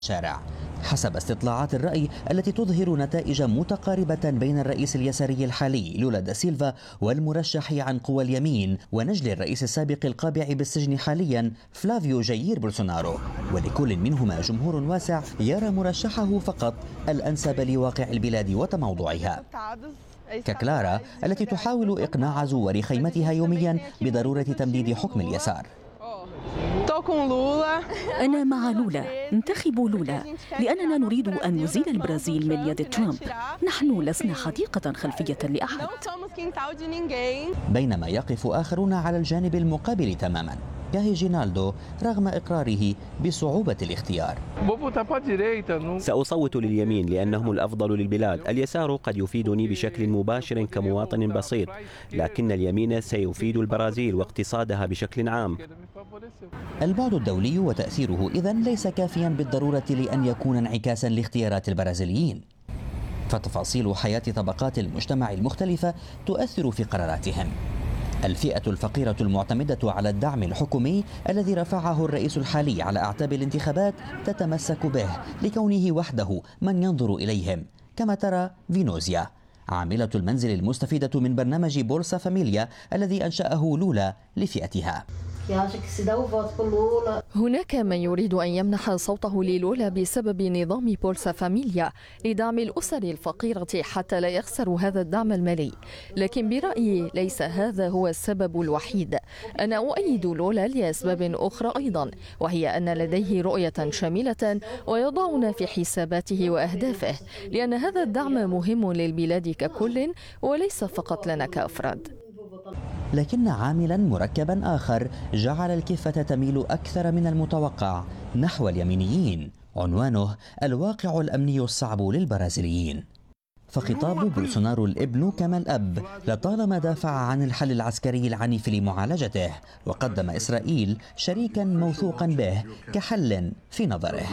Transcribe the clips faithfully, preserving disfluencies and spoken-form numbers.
شارع. حسب استطلاعات الرأي التي تظهر نتائج متقاربة بين الرئيس اليساري الحالي لولا دا سيلفا والمرشح عن قوى اليمين ونجل الرئيس السابق القابع بالسجن حاليا فلافيو جايير بولسونارو، ولكل منهما جمهور واسع يرى مرشحه فقط الأنسب لواقع البلاد وتموضعها، ككلارا التي تحاول إقناع زوار خيمتها يوميا بضرورة تمديد حكم اليسار. أنا مع لولا، انتخبوا لولا لأننا نريد أن نزيل البرازيل من يد ترامب. نحن لسنا حديقة خلفية لأحد. بينما يقف آخرون على الجانب المقابل تماما كهيجينالدو رغم إقراره بصعوبة الاختيار. سأصوت لليمين لأنهم الأفضل للبلاد. اليسار قد يفيدني بشكل مباشر كمواطن بسيط، لكن اليمين سيفيد البرازيل واقتصادها بشكل عام. البعد الدولي وتأثيره إذن ليس كافيا بالضرورة لأن يكون انعكاسا لاختيارات البرازيليين، فتفاصيل حياة طبقات المجتمع المختلفة تؤثر في قراراتهم. الفئة الفقيرة المعتمدة على الدعم الحكومي الذي رفعه الرئيس الحالي على أعتاب الانتخابات تتمسك به لكونه وحده من ينظر إليهم، كما ترى فينوزيا عاملة المنزل المستفيدة من برنامج بولسا فاميليا الذي أنشأه لولا لفئتها. هناك من يريد أن يمنح صوته للولا بسبب نظام بولسا فاميليا لدعم الأسر الفقيرة حتى لا يخسروا هذا الدعم المالي، لكن برأيي ليس هذا هو السبب الوحيد. أنا أؤيد لولا لأسباب أخرى أيضا، وهي أن لديه رؤية شاملة ويضعنا في حساباته وأهدافه، لأن هذا الدعم مهم للبلاد ككل وليس فقط لنا كأفراد. لكن عاملا مركبا آخر جعل الكفة تميل أكثر من المتوقع نحو اليمينيين، عنوانه الواقع الأمني الصعب للبرازيليين. فخطاب بولسونارو الابن كما الأب لطالما دافع عن الحل العسكري العنيف لمعالجته، وقدم إسرائيل شريكا موثوقا به كحل في نظره.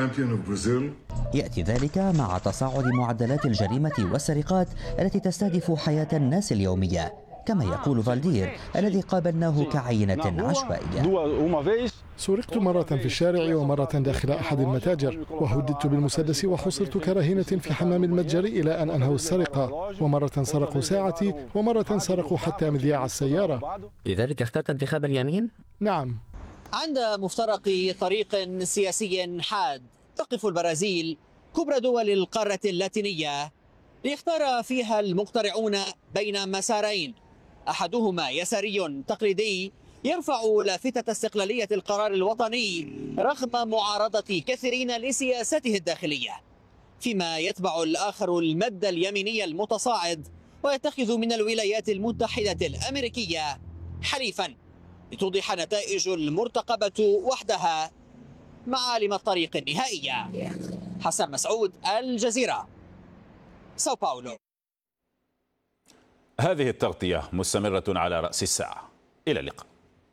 يأتي ذلك مع تصاعد معدلات الجريمة والسرقات التي تستهدف حياة الناس اليومية، كما يقول فالدير الذي قابلناه كعينة عشوائية. سرقت مرة في الشارع ومرة داخل أحد المتاجر، وهددت بالمسدس وحصرت كرهينة في حمام المتجر إلى أن أنهوا السرقة، ومرة سرقوا ساعتي ومرة سرقوا حتى مذياع السيارة. لذلك اخترت انتخاب اليمين؟ نعم. عند مفترق طريق سياسي حاد تقف البرازيل كبرى دول القارة اللاتينية ليختار فيها المقترعون بين مسارين، أحدهما يساري تقليدي يرفع لافتة استقلالية القرار الوطني رغم معارضة كثيرين لسياسته الداخلية، فيما يتبع الآخر المد اليميني المتصاعد ويتخذ من الولايات المتحدة الأمريكية حليفا لتوضح نتائج المرتقبة وحدها معالم الطريق النهائية. حسن مسعود، الجزيرة، ساو باولو. هذه التغطية مستمرة على رأس الساعة. إلى اللقاء.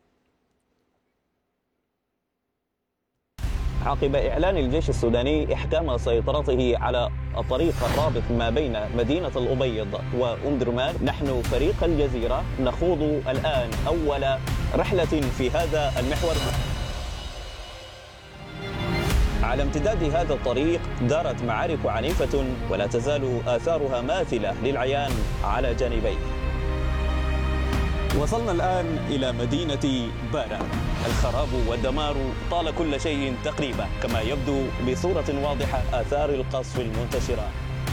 عقب إعلان الجيش السوداني إحكام سيطرته على الطريق الرابط ما بين مدينة الأبيض وأم درمان، نحن فريق الجزيرة نخوض الآن أول رحلة في هذا المحور. على امتداد هذا الطريق دارت معارك عنيفة ولا تزال آثارها ماثلة للعيان على جانبيه. وصلنا الآن إلى مدينة بارا. الخراب والدمار طال كل شيء تقريبا، كما يبدو بصورة واضحة آثار القصف المنتشرة.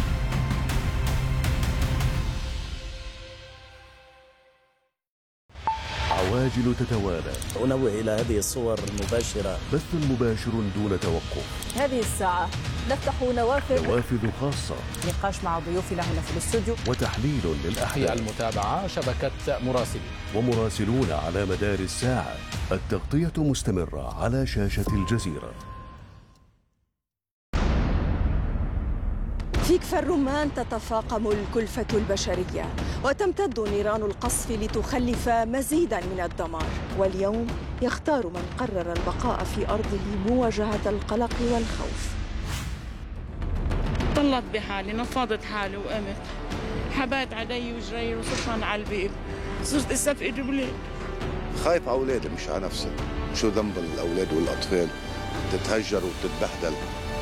عواجل تتوالى. أنوه إلى هذه الصور المباشرة. بث مباشر دون توقف. هذه الساعة نفتح نوافذ نوافذ خاصة، نقاش مع ضيوفنا هنا في الاستوديو، وتحليل للأحداث. المتابعة شبكة مراسلين ومراسلون على مدار الساعة. التغطية مستمرة على شاشة الجزيرة. في كفر الرمان تتفاقم الكلفة البشرية وتمتد نيران القصف لتخلف مزيدا من الدمار، واليوم يختار من قرر البقاء في أرضه مواجهة القلق والخوف. طلعت بحالي، نفضت حالي وقمت، حبيت علي وجري وصرت على البيب، صرت استفقد بليل. خايف على أولادي مش على نفسي. شو ذنب الأولاد والأطفال تتهجر وتتبهدل؟